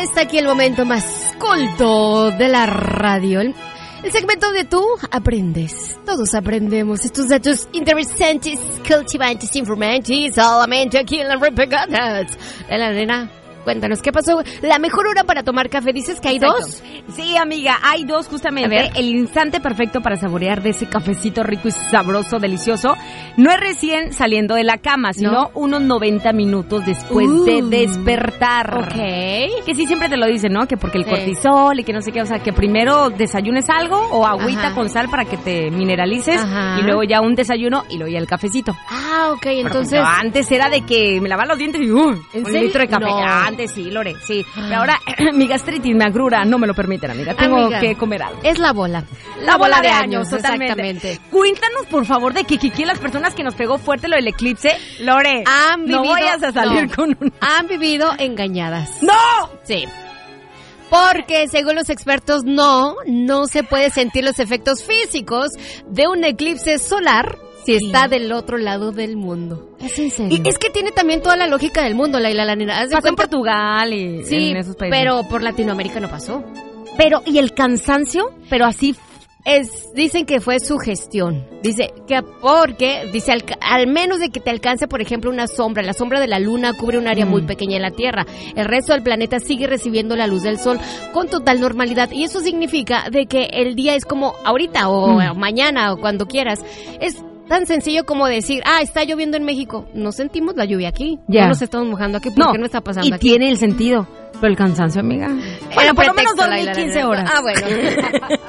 Ya está aquí el momento más culto de la radio. El segmento donde tú aprendes. Todos aprendemos estos datos interesantes, cultivantes, informantes, solamente aquí en la Repegadas de la Arena. Cuéntanos, ¿qué pasó? La mejor hora para tomar café, ¿dices que hay dos? Sí, amiga, hay dos justamente. El instante perfecto para saborear de ese cafecito rico y sabroso, delicioso. No es recién saliendo de la cama, sino unos 90 minutos después de despertar. Ok. Que sí, siempre te lo dicen, ¿no? Que porque el cortisol y que no sé qué, o sea, que primero desayunes algo o agüita con sal para que te mineralices y luego ya un desayuno y luego ya el cafecito. Ah, ok, entonces... Pero antes era de que me lavaba los dientes y un litro de café. No. Antes sí, Lore, sí. Pero ahora mi gastritis me agrura, no me lo permiten, amiga. Tengo que comer algo. Es la bola. La bola de años, totalmente. Exactamente. Cuéntanos, por favor, de que las personas que nos pegó fuerte lo del eclipse, Lore, no vayas a salir con un... Han vivido engañadas. ¡No! Sí. Porque según los expertos no se puede sentir los efectos físicos de un eclipse solar si está del otro lado del mundo. ¿Es en serio? Y es que tiene también toda la lógica del mundo, Laila. Pasó en Portugal y en esos países. Pero por Latinoamérica no pasó. Pero, ¿y el cansancio? Pero así... Dicen que fue sugestión. Dice que al menos de que te alcance, por ejemplo, una sombra. La sombra de la luna cubre un área muy pequeña en la Tierra. El resto del planeta sigue recibiendo la luz del sol con total normalidad. Y eso significa de que el día es como ahorita o mañana o cuando quieras. Es tan sencillo como decir, está lloviendo en México. No sentimos la lluvia aquí. No nos estamos mojando aquí porque no está pasando aquí. Y tiene el sentido. Pero el cansancio, amiga. Bueno, por lo menos dormí 15 horas. Bueno.